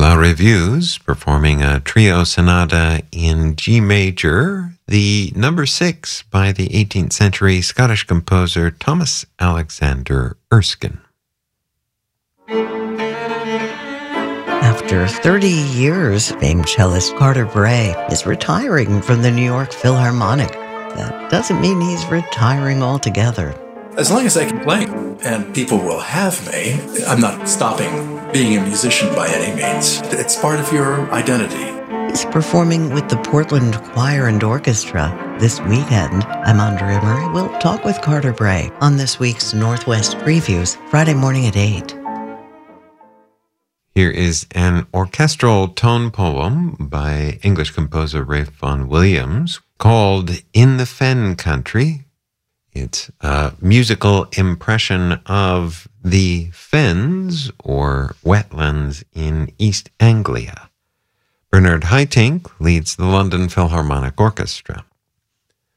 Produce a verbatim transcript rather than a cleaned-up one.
La Revues performing a trio sonata in G major, the number six by the eighteenth century Scottish composer Thomas Alexander Erskine. After thirty years, famed cellist Carter Bray is retiring from the New York Philharmonic. That doesn't mean he's retiring altogether. As long as I can play and people will have me, I'm not stopping being a musician by any means. It's part of your identity. He's performing with the Portland Choir and Orchestra this weekend. I'm Andre Emery. We'll talk with Carter Bray on this week's Northwest Previews, Friday morning at eight. Here is an orchestral tone poem by English composer Ralph Vaughan Williams called In the Fen Country. It's a musical impression of the fens or wetlands in East Anglia. Bernard Haitink leads the London Philharmonic Orchestra.